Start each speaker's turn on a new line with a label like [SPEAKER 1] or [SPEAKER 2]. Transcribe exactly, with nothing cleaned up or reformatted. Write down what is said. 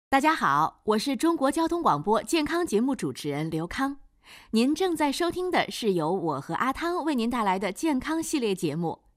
[SPEAKER 1] 大家好，我是中国交通广播健康节目主持人刘康。您正在收听的是由我和阿汤为您带来的健康系列节目。